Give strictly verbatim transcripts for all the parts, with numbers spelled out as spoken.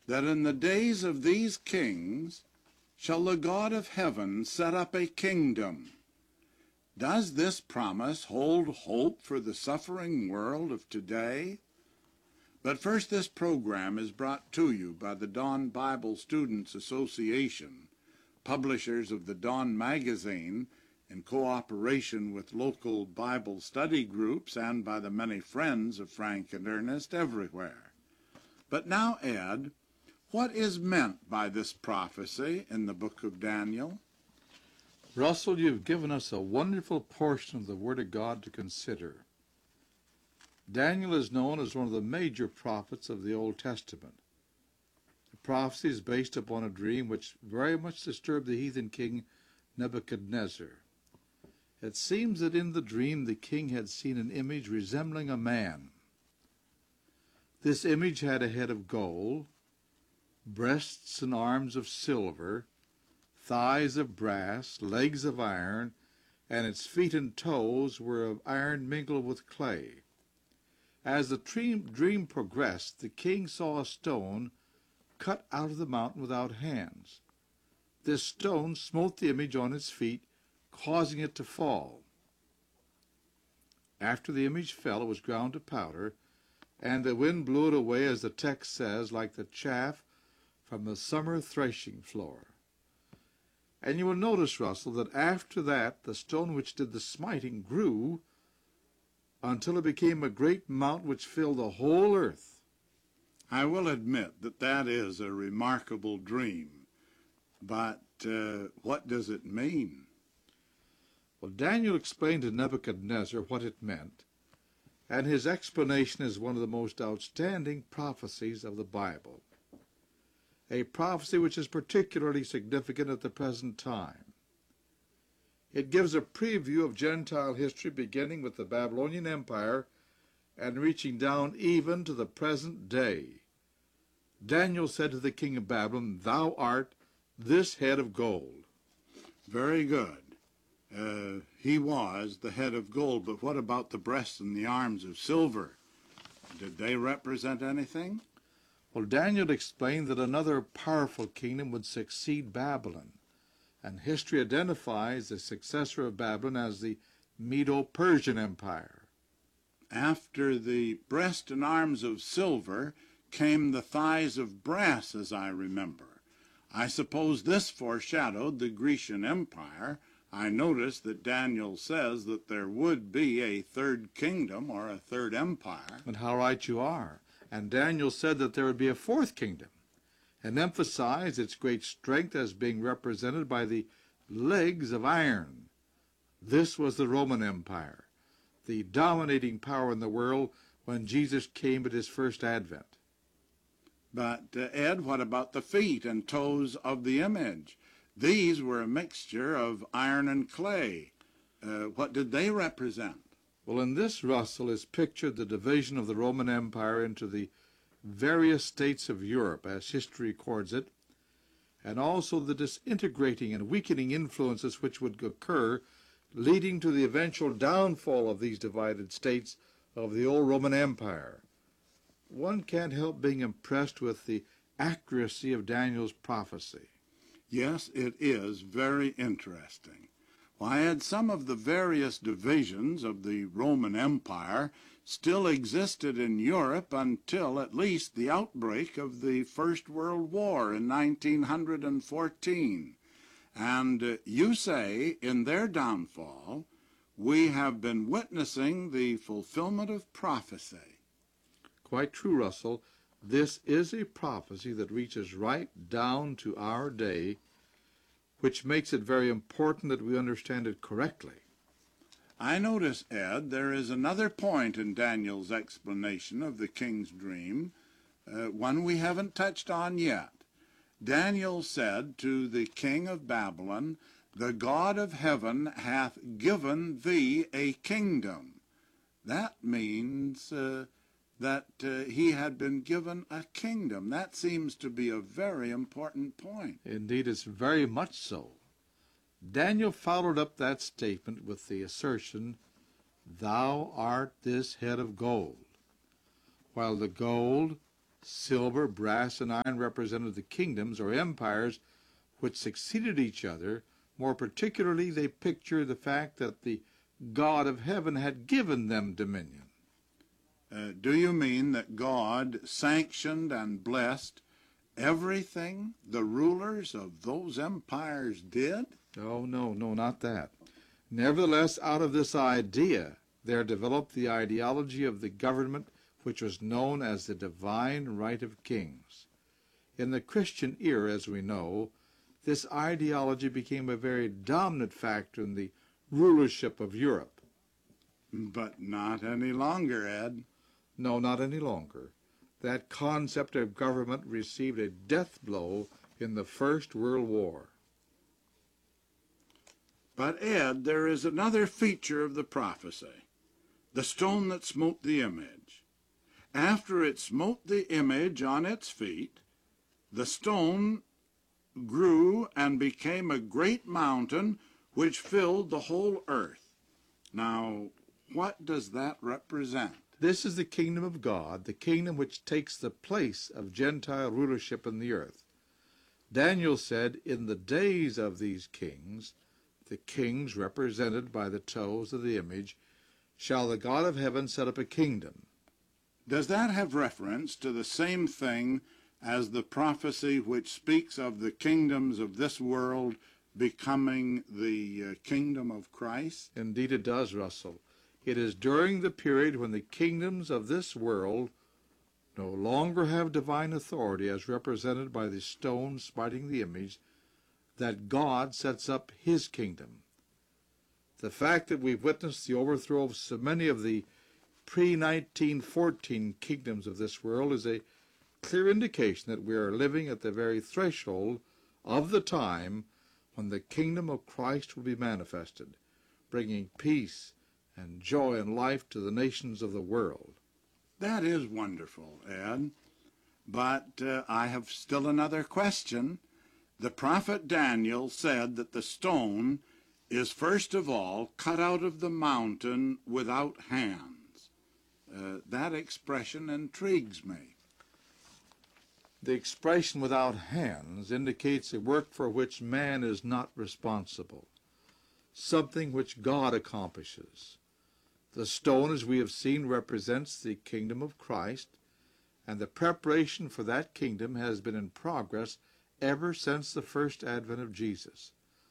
that in the days of these kings shall the God of heaven set up a kingdom. Does this promise hold hope for the suffering world of today? But first, this program is brought to you by the Dawn Bible Students Association, publishers of the Dawn magazine, in cooperation with local Bible study groups and by the many friends of Frank and Ernest everywhere. But now, Ed, what is meant by this prophecy in the book of Daniel? Russell, you've given us a wonderful portion of the Word of God to consider. Daniel is known as one of the major prophets of the Old Testament. The prophecy is based upon a dream which very much disturbed the heathen king Nebuchadnezzar. It seems that in the dream the king had seen an image resembling a man. This image had a head of gold, breasts and arms of silver, thighs of brass, legs of iron, and its feet and toes were of iron mingled with clay. As the dream, dream progressed, the king saw a stone cut out of the mountain without hands. This stone smote the image on its feet, causing it to fall. After the image fell, it was ground to powder, and the wind blew it away, as the text says, like the chaff from the summer threshing floor. And you will notice, Russell, that after that the stone which did the smiting grew until it became a great mountain which filled the whole earth. I will admit that that is a remarkable dream, but uh, what does it mean? Well, Daniel explained to Nebuchadnezzar what it meant, and his explanation is one of the most outstanding prophecies of the Bible, a prophecy which is particularly significant at the present time. It gives a preview of Gentile history beginning with the Babylonian Empire and reaching down even to the present day. Daniel said to the king of Babylon, "Thou art this head of gold." Very good. Uh, he was the head of gold, but what about the breasts and the arms of silver? Did they represent anything? Well, Daniel explained that another powerful kingdom would succeed Babylon, and history identifies the successor of Babylon as the Medo-Persian Empire. After the breast and arms of silver came the thighs of brass, as I remember. I suppose this foreshadowed the Grecian Empire. I notice that Daniel says that there would be a third kingdom or a third empire. And how right you are. And Daniel said that there would be a fourth kingdom, and emphasized its great strength as being represented by the legs of iron. This was the Roman Empire, the dominating power in the world when Jesus came at his first advent. But, uh, Ed, what about the feet and toes of the image? These were a mixture of iron and clay. Uh, what did they represent? Well, in this, Russell, is pictured the division of the Roman Empire into the various states of Europe, as history records it, and also the disintegrating and weakening influences which would occur, leading to the eventual downfall of these divided states of the old Roman Empire. One can't help being impressed with the accuracy of Daniel's prophecy. Yes, it is very interesting. Why, had some of the various divisions of the Roman Empire still existed in Europe until at least the outbreak of the First World War in nineteen fourteen. And uh, you say, in their downfall, we have been witnessing the fulfillment of prophecy. Quite true, Russell. This is a prophecy that reaches right down to our day, which makes it very important that we understand it correctly. I notice, Ed, there is another point in Daniel's explanation of the king's dream, uh, one we haven't touched on yet. Daniel said to the king of Babylon, "The God of heaven hath given thee a kingdom." That means uh, that uh, he had been given a kingdom. That seems to be a very important point. Indeed, it's very much so. Daniel followed up that statement with the assertion, "Thou art this head of gold." While the gold, Silver, brass, and iron represented the kingdoms or empires which succeeded each other. More particularly, they picture the fact that the God of heaven had given them dominion. Uh, do you mean that God sanctioned and blessed everything the rulers of those empires did? Oh, no, no, not that. Nevertheless, out of this idea, there developed the ideology of the government which was known as the divine right of kings. In the Christian era, as we know, this ideology became a very dominant factor in the rulership of Europe. But not any longer, Ed. No, not any longer. That concept of government received a death blow in the First World War. But, Ed, there is another feature of the prophecy, the stone that smote the image. After it smote the image on its feet, the stone grew and became a great mountain which filled the whole earth. Now, what does that represent? This is the kingdom of God, the kingdom which takes the place of Gentile rulership in the earth. Daniel said, in the days of these kings, the kings represented by the toes of the image, shall the God of heaven set up a kingdom. Does that have reference to the same thing as the prophecy which speaks of the kingdoms of this world becoming the uh, kingdom of Christ? Indeed it does, Russell. It is during the period when the kingdoms of this world no longer have divine authority as represented by the stone smiting the image that God sets up his kingdom. The fact that we've witnessed the overthrow of so many of the pre nineteen fourteen kingdoms of this world is a clear indication that we are living at the very threshold of the time when the kingdom of Christ will be manifested, bringing peace and joy and life to the nations of the world. That is wonderful, Ed. But uh, I have still another question. The prophet Daniel said that the stone is first of all cut out of the mountain without hands. Uh, that expression intrigues me. The expression without hands indicates a work for which man is not responsible, something which God accomplishes. The stone, as we have seen, represents the kingdom of Christ, and the preparation for that kingdom has been in progress ever since the first advent of Jesus.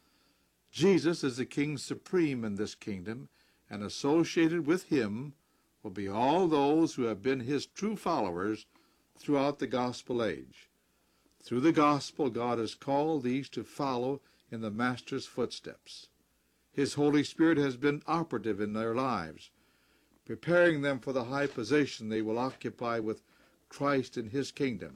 Jesus is the King supreme in this kingdom, and associated with him will be all those who have been his true followers throughout the gospel age. Through the gospel, God has called these to follow in the Master's footsteps. His Holy Spirit has been operative in their lives, preparing them for the high position they will occupy with Christ in his kingdom.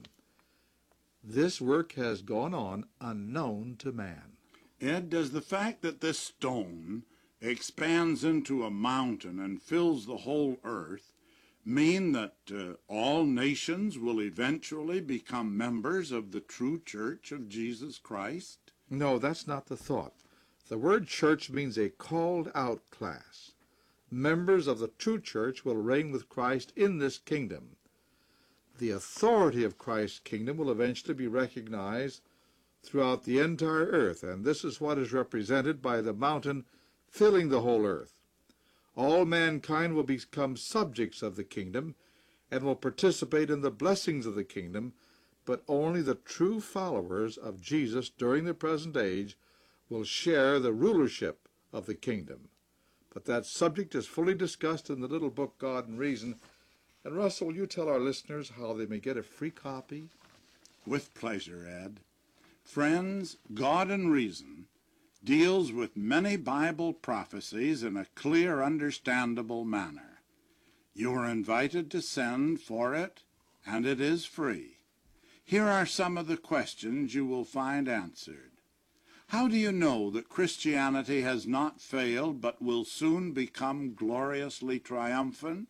This work has gone on unknown to man. Ed, does the fact that this stone expands into a mountain and fills the whole earth mean that uh, all nations will eventually become members of the true church of Jesus Christ? No, that's not the thought. The word church means a called-out class. Members of the true church will reign with Christ in this kingdom. The authority of Christ's kingdom will eventually be recognized throughout the entire earth, and this is what is represented by the mountain filling the whole earth. All mankind will become subjects of the kingdom and will participate in the blessings of the kingdom, but only the true followers of Jesus during the present age will share the rulership of the kingdom. But that subject is fully discussed in the little book, God and Reason. And Russell, will you tell our listeners how they may get a free copy? With pleasure, Ed. Friends, God and Reason deals with many Bible prophecies in a clear, understandable manner. You are invited to send for it, and it is free. Here are some of the questions you will find answered. How do you know that Christianity has not failed but will soon become gloriously triumphant?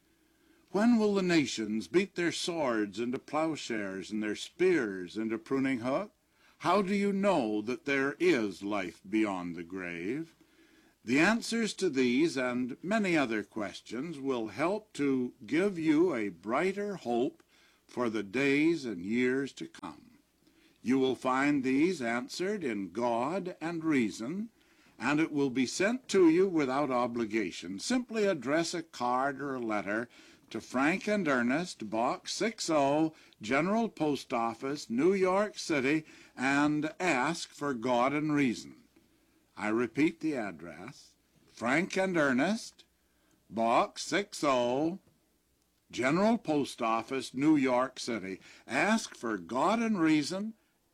When will the nations beat their swords into plowshares and their spears into pruning hooks? How do you know that there is life beyond the grave? The answers to these and many other questions will help to give you a brighter hope for the days and years to come. You will find these answered in God and Reason, and it will be sent to you without obligation. Simply address a card or a letter to Frank and Ernest, Box sixty, General Post Office, New York City, and ask for God and Reason. I repeat the address: Frank and Ernest, Box sixty, General Post Office, New York City. Ask for God and Reason.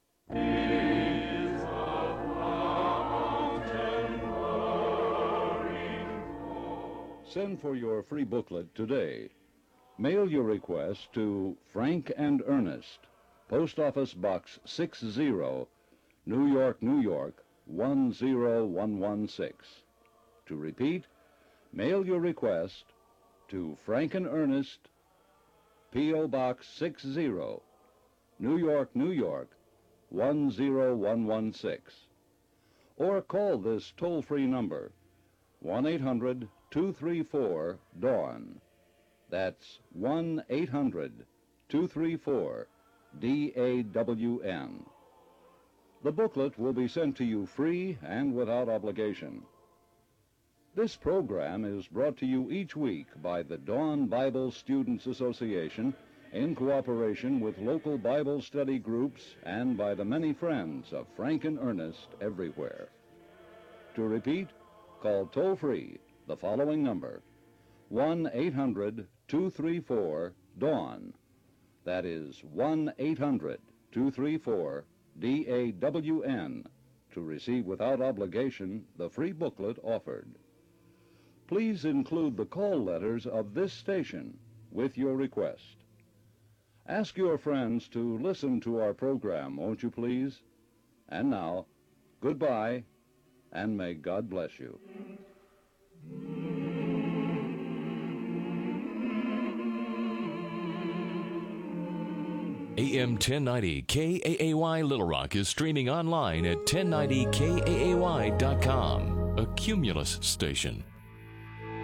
Send for your free booklet today. Mail your request to Frank and Ernest, Post Office Box sixty, New York, New York, one zero one one six. To repeat, mail your request to Frank and Ernest, P O Box sixty, New York, New York, one zero one one six. Or call this toll-free number, one eight hundred two three four DAWN. That's one eight hundred two three four D A W N. The booklet will be sent to you free and without obligation. This program is brought to you each week by the Dawn Bible Students Association in cooperation with local Bible study groups and by the many friends of Frank and Ernest everywhere. To repeat, call toll-free the following number, one eight hundred two three four DAWN. That is one eight hundred two three four D A W N, to receive without obligation the free booklet offered. Please include the call letters of this station with your request. Ask your friends to listen to our program, won't you please? And now, goodbye, and may God bless you. A M ten ninety K A A Y Little Rock is streaming online at ten ninety K A A Y dot com, a Cumulus station.